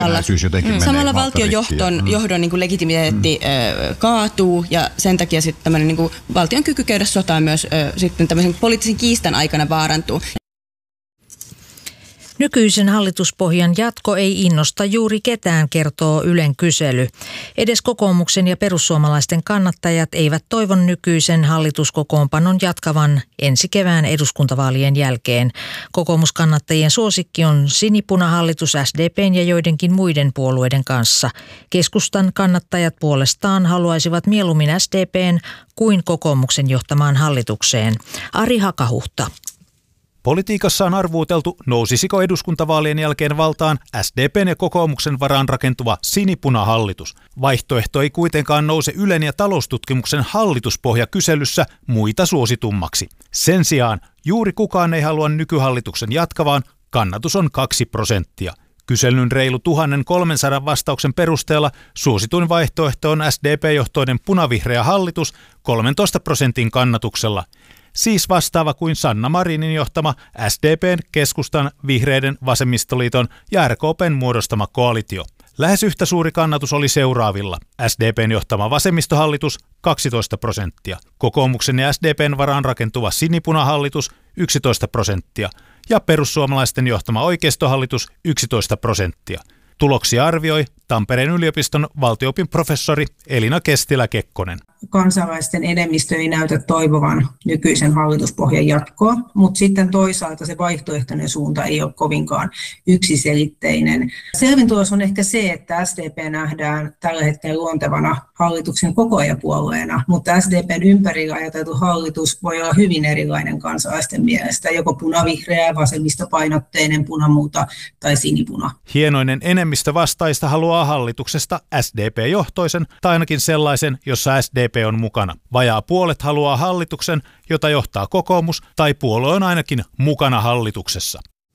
Samalla valtiojohdon niin kuin legitimiteetti kaatuu ja sen takia sitten tämmöinen niin kuin valtion kyky käydä sotaa myös sitten tämmöisen poliittisen kiistan aikana vaarantuu. Nykyisen hallituspohjan jatko ei innosta juuri ketään, kertoo Ylen kysely. Edes kokoomuksen ja perussuomalaisten kannattajat eivät toivo nykyisen hallituskokoonpanon jatkavan ensi kevään eduskuntavaalien jälkeen. Kokoomuskannattajien suosikki on sinipunahallitus SDP:n ja joidenkin muiden puolueiden kanssa. Keskustan kannattajat puolestaan haluaisivat mieluummin SDP:n kuin kokoomuksen johtamaan hallitukseen. Ari Hakahuhta. Politiikassa on arvuuteltu, nousisiko eduskuntavaalien jälkeen valtaan SDP:n ja kokoomuksen varaan rakentuva sinipunahallitus. Vaihtoehto ei kuitenkaan nouse Ylen ja taloustutkimuksen hallituspohjakyselyssä muita suositummaksi. Sen sijaan juuri kukaan ei halua nykyhallituksen jatkavaan, kannatus on 2%. Kyselyn reilu 1300 vastauksen perusteella suosituin vaihtoehto on SDP-johtoinen punavihreä hallitus 13% kannatuksella. Siis vastaava kuin Sanna Marinin johtama SDP:n, Keskustan, Vihreiden, Vasemmistoliiton ja RKP:n muodostama koalitio. Lähes yhtä suuri kannatus oli seuraavilla. SDP:n johtama vasemmistohallitus 12%, kokoomuksen ja SDP:n varaan rakentuva sinipunahallitus 11% ja perussuomalaisten johtama oikeistohallitus 11%. Tuloksia arvioi Tampereen yliopiston valtio-opin professori Elina Kestilä-Kekkonen. Kansalaisten enemmistö ei näytä toivovan nykyisen hallituspohjan jatkoa, mutta sitten toisaalta se vaihtoehtoinen suunta ei ole kovinkaan yksiselitteinen. Selvin tulos on ehkä se, että SDP nähdään tällä hetkellä luontevana hallituksen kokoajapuolueena, mutta SDPn ympärillä ajateltu hallitus voi olla hyvin erilainen kansalaisten mielestä, joko punavihreä, vasemmistopainotteinen, punamulta tai sinipuna. Hienoinen enemmistö vastaista haluaa hallituksesta SDP-johtoisen tai ainakin sellaisen, jossa SDP on mukana. Vajaa puolet haluaa hallituksen, jota johtaa kokoomus tai puolue on ainakin mukana hallituksessa.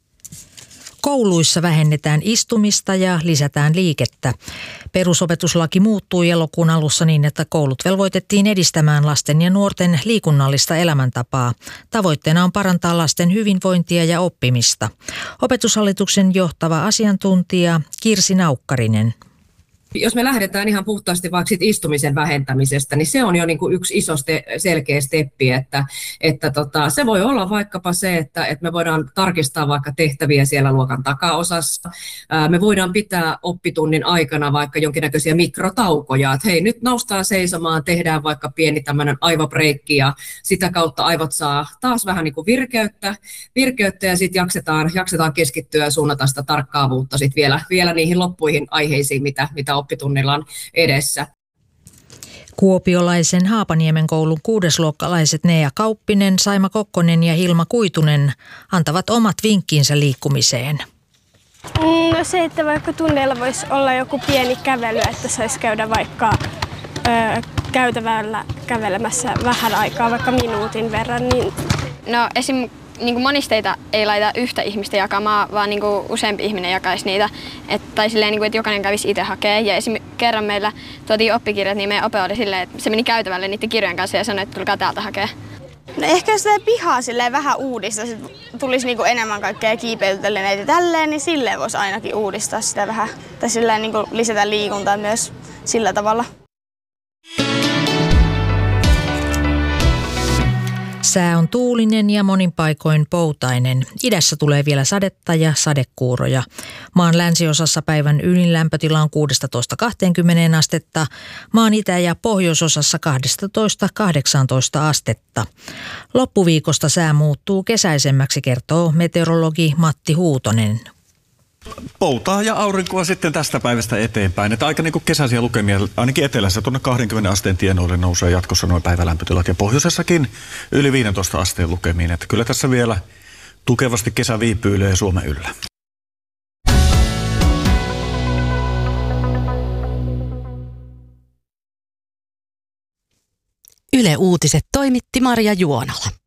Kouluissa vähennetään istumista ja lisätään liikettä. Perusopetuslaki muuttui elokuun alussa niin, että koulut velvoitettiin edistämään lasten ja nuorten liikunnallista elämäntapaa. Tavoitteena on parantaa lasten hyvinvointia ja oppimista. Opetushallituksen johtava asiantuntija Kirsi Naukkarinen. Jos me lähdetään ihan puhtaasti vaikka istumisen vähentämisestä, niin se on jo niin kuin yksi iso selkeä steppi, että se voi olla vaikkapa se, että me voidaan tarkistaa vaikka tehtäviä siellä luokan takaosassa. Me voidaan pitää oppitunnin aikana vaikka jonkinnäköisiä mikrotaukoja, että hei, nyt noustaan seisomaan, tehdään vaikka pieni tämmöinen aivobreikki ja sitä kautta aivot saa taas vähän niin kuin virkeyttä ja sitten jaksetaan keskittyä ja suunnata sitä tarkkaavuutta sitten vielä niihin loppuihin aiheisiin, mitä oppitunnilla on edessä. Kuopiolaisen Haapaniemen koulun 6-luokkalaiset Nea Kauppinen, Saima Kokkonen ja Hilma Kuitunen antavat omat vinkkiinsä liikkumiseen. No se, että vaikka tunneilla voisi olla joku pieni kävely, että saisi käydä vaikka käytävällä kävelemässä vähän aikaa, vaikka minuutin verran. Niin... No esim. Niin monisteita ei laita yhtä ihmistä jakamaan, vaan niin useampi ihminen jakaisi niitä. Tai silleen, niin kuin, että jokainen kävisi itse hakemaan. Ja esimerkiksi kerran meillä tuotiin oppikirjat, niin meidän ope oli silleen, että se meni käytävälle niiden kirjojen kanssa ja sanoi, että tulkaa täältä hakemaan. No ehkä jos sitä pihaa silleen vähän uudistaa, tulisi niin kuin enemmän kaikkea kiipeilyteleneitä ja tälleen, niin silleen voisi ainakin uudistaa sitä vähän. Tai silleen niin kuin lisätä liikuntaa myös sillä tavalla. Sää on tuulinen ja monin paikoin poutainen. Idässä tulee vielä sadetta ja sadekuuroja. Maan länsiosassa päivän ylin lämpötila on 16-20 astetta. Maan itä- ja pohjoisosassa 12-18 astetta. Loppuviikosta sää muuttuu kesäisemmäksi, kertoo meteorologi Matti Huutonen. Poutaa ja aurinkoa sitten tästä päivästä eteenpäin. Että aika niin kuin kesäisiä lukemia, ainakin etelässä tuonne 20 asteen tienoille nousee jatkossa noin päivälämpötilat. Ja pohjoisessakin yli 15 asteen lukemiin. Että kyllä tässä vielä tukevasti kesä viipyilee Suomen yllä. Yle Uutiset toimitti Marja Juonala.